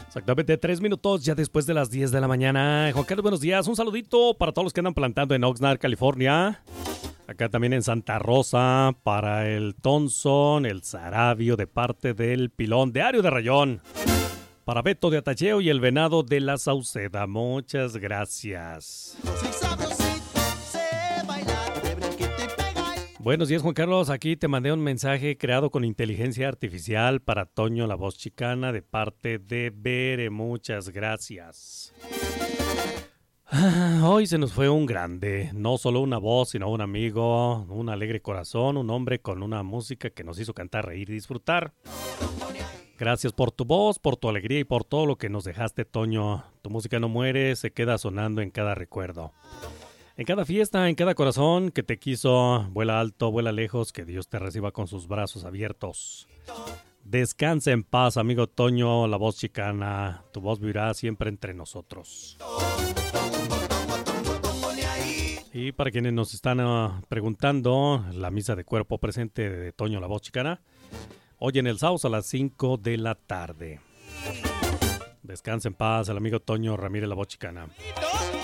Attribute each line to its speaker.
Speaker 1: Exactamente 3 minutos ya después de las 10 de la mañana. Juan Carlos, buenos días. Un saludito para todos los que andan plantando en Oxnard, California. Acá también en Santa Rosa, para el Thompson, el Sarabio de parte del Pilón de Ario de Rayón. Para Beto de Atacheo y el Venado de la Sauceda. Muchas gracias. Buenos días, Juan Carlos. Aquí te mandé un mensaje creado con inteligencia artificial para Toño, la voz chicana, de parte de Bere. Muchas gracias. Hoy se nos fue un grande. No solo una voz, sino un amigo, un alegre corazón, un hombre con una música que nos hizo cantar, reír y disfrutar. Gracias por tu voz, por tu alegría y por todo lo que nos dejaste, Toño. Tu música no muere, se queda sonando en cada recuerdo. En cada fiesta, en cada corazón que te quiso, vuela alto, vuela lejos, que Dios te reciba con sus brazos abiertos. Descansa en paz, amigo Toño, la voz chicana. Tu voz vivirá siempre entre nosotros. Y para quienes nos están preguntando, la misa de cuerpo presente de Toño, la voz chicana, hoy en el Saus a las 5 de la tarde. Descansa en paz, el amigo Toño Ramírez, la voz chicana.